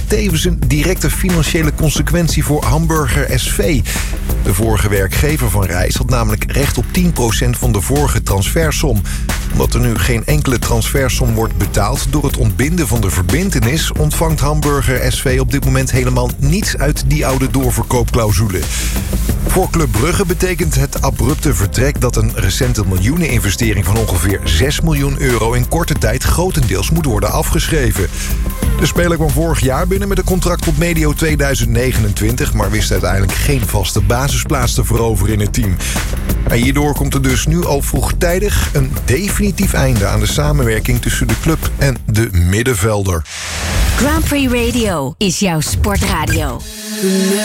tevens een directe financiële consequentie voor Hamburger SV. De vorige werkgever van Reis had namelijk recht op 10% van de vorige transfersom. Omdat er nu geen enkele transfersom wordt betaald door het ontbinden van de verbintenis, ontvangt Hamburger SV op dit moment helemaal niets uit die oude doorverkoopclausule. Voor Club Brugge betekent het abrupte vertrek dat een recente miljoeneninvestering van ongeveer 6 miljoen euro in korte tijd grotendeels moet worden afgeschreven. De speler kwam vorig jaar binnen met een contract tot medio 2029... maar wist uiteindelijk geen vaste basisplaats te veroveren in het team. En hierdoor komt er dus nu al vroegtijdig een definitief einde aan de samenwerking tussen de club en de middenvelder. Grand Prix Radio is jouw sportradio.